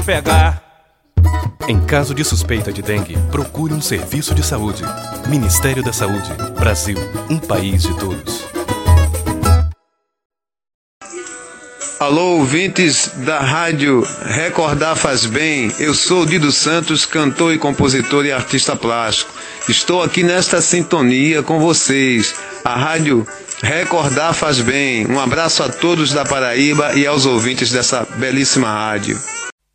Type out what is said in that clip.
Pegar. Em caso de suspeita de dengue, procure um serviço de saúde. Ministério da Saúde. Brasil, um país de todos. Alô, ouvintes da rádio Recordar Faz Bem. Eu sou Dido Santos, cantor e compositor e artista plástico. Estou aqui nesta sintonia com vocês. A rádio Recordar Faz Bem. Um abraço a todos da Paraíba e aos ouvintes dessa belíssima rádio.